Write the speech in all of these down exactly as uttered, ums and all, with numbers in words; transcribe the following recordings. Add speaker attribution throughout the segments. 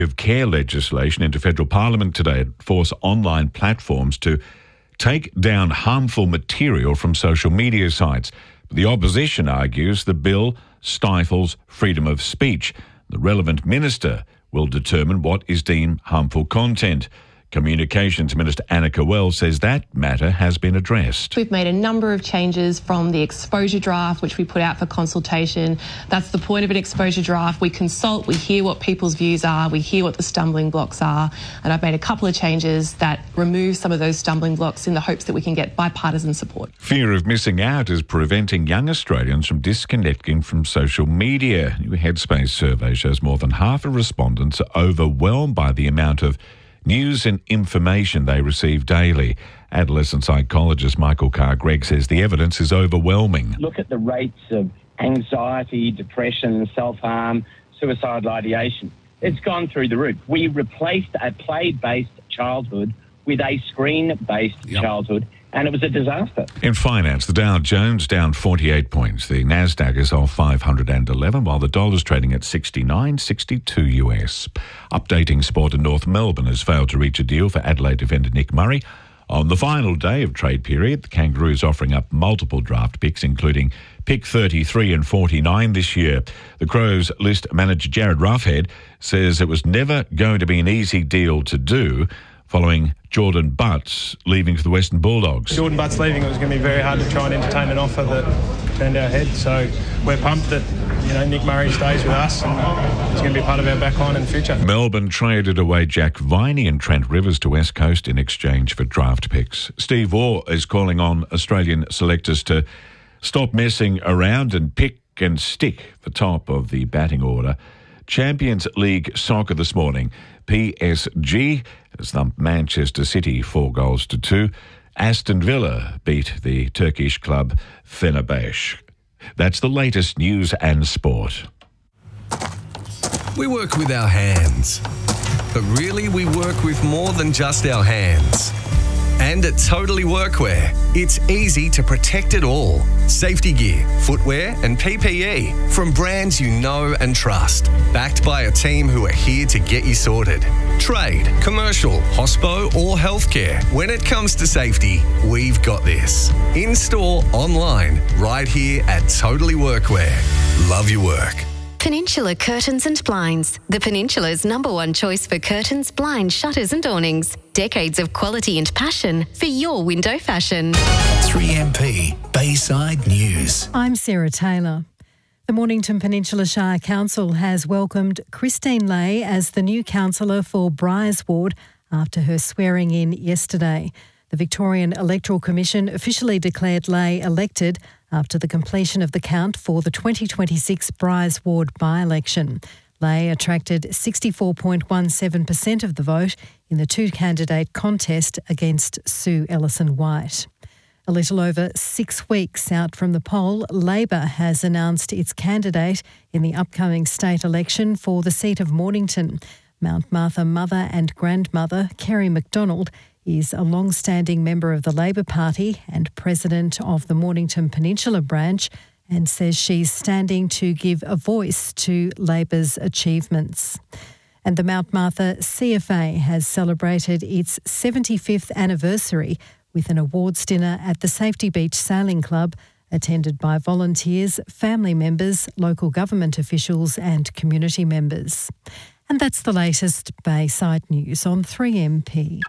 Speaker 1: of care legislation into federal parliament today to force online platforms to take down harmful material from social media sites. But the opposition argues the bill stifles freedom of speech. The relevant minister will determine what is deemed harmful content. Communications Minister Anna Cowell says that matter has been addressed.
Speaker 2: We've made a number of changes from the exposure draft, which we put out for consultation. That's the point of an exposure draft. We consult, we hear what people's views are, we hear what the stumbling blocks are, and I've made a couple of changes that remove some of those stumbling blocks in the hopes that we can get bipartisan support.
Speaker 1: Fear of missing out is preventing young Australians from disconnecting from social media. A new Headspace survey shows more than half of respondents are overwhelmed by the amount of news and information they receive daily. Adolescent psychologist Michael Carr-Gregg says the evidence is overwhelming.
Speaker 3: Look at the rates of anxiety, depression, self-harm, suicidal ideation. It's gone through the roof. We replaced a play-based childhood with a screen-based yep. childhood, and it was a disaster.
Speaker 1: In finance, the Dow Jones down forty-eight points. The Nasdaq is off five hundred eleven, while the dollar's trading at sixty-nine sixty-two U S. Updating sport in North Melbourne has failed to reach a deal for Adelaide defender Nick Murray. On the final day of trade period, the Kangaroos offering up multiple draft picks, including pick thirty-three and forty-nine this year. The Crows list manager Jared Roughhead says it was never going to be an easy deal to do, following Jordan Butts leaving for the Western Bulldogs.
Speaker 4: Jordan Butts leaving, it was going to be very hard to try and entertain an offer that turned our head. So we're pumped that, you know, Nick Murray stays with us and he's going to be part of our backline in the future.
Speaker 1: Melbourne traded away Jack Viney and Trent Rivers to West Coast in exchange for draft picks. Steve Waugh is calling on Australian selectors to stop messing around and pick and stick the top of the batting order. Champions League soccer this morning. P S G has thumped Manchester City four goals to two. Aston Villa beat the Turkish club Fenerbahce. That's the latest news and sport.
Speaker 5: We work with our hands, but really we work with more than just our hands. And at Totally Workwear, it's easy to protect it all. Safety gear, footwear and P P E from brands you know and trust. Backed by a team who are here to get you sorted. Trade, commercial, hospo or healthcare. When it comes to safety, we've got this. In-store, online, right here at Totally Workwear. Love your work.
Speaker 6: Peninsula Curtains and Blinds, the Peninsula's number one choice for curtains, blinds, shutters and awnings. Decades of quality and passion for your window fashion.
Speaker 7: three M P Bayside News.
Speaker 8: I'm Sarah Taylor. The Mornington Peninsula Shire Council has welcomed Christine Lay as the new councillor for Briars Ward after her swearing in yesterday. The Victorian Electoral Commission officially declared Lay elected after the completion of the count for the twenty twenty-six Briars Ward by-election. Lay attracted sixty-four point one seven percent of the vote in the two-candidate contest against Sue Ellison-White. A little over six weeks out from the poll, Labor has announced its candidate in the upcoming state election for the seat of Mornington. Mount Martha mother and grandmother Kerry McDonald is a long-standing member of the Labor Party and president of the Mornington Peninsula branch, and says she's standing to give a voice to Labor's achievements. And the Mount Martha C F A has celebrated its seventy-fifth anniversary with an awards dinner at the Safety Beach Sailing Club, attended by volunteers, family members, local government officials and community members. And that's the latest Bayside News on three M P.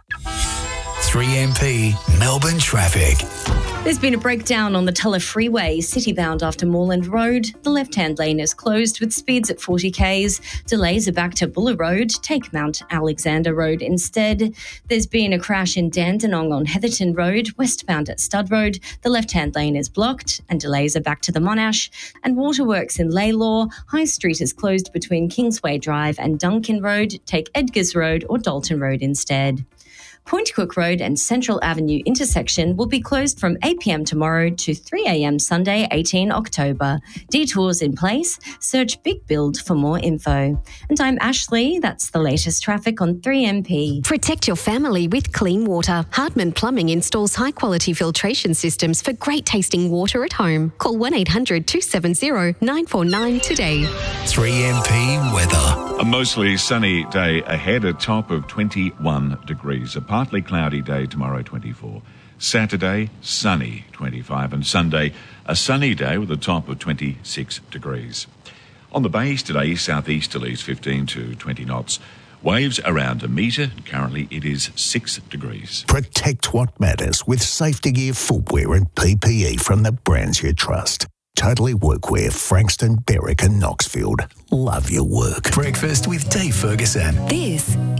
Speaker 7: three M P Melbourne traffic.
Speaker 9: There's been a breakdown on the Tulla Freeway, city-bound after Moreland Road. The left-hand lane is closed with speeds at forty kays. Delays are back to Buller Road. Take Mount Alexander Road instead. There's been a crash in Dandenong on Heatherton Road, westbound at Stud Road. The left-hand lane is blocked and delays are back to the Monash. And waterworks in Laylaw. High Street is closed between Kingsway Drive and Duncan Road. Take Edgars Road or Dalton Road instead. Point Cook Road and Central Avenue intersection will be closed from eight p.m. tomorrow to three a.m. Sunday, the eighteenth of October. Detours in place. Search Big Build for more info. And I'm Ashley. That's the latest traffic on three M P.
Speaker 6: Protect your family with clean water. Hardman Plumbing installs high-quality filtration systems for great tasting water at home. Call one eight hundred two seven zero nine four nine today.
Speaker 7: three M P weather.
Speaker 1: A mostly sunny day ahead, a top of twenty-one degrees. A partly cloudy day tomorrow, twenty-four. Saturday, sunny, twenty-five. And Sunday, a sunny day with a top of twenty-six degrees. On the bays today, southeasterlies fifteen to twenty knots. Waves around a metre. Currently, it is six degrees.
Speaker 7: Protect what matters with safety gear, footwear and P P E from the brands you trust. Totally Workwear, Frankston, Berwick and Knoxfield. Love your work. Breakfast with Dave Ferguson.
Speaker 6: This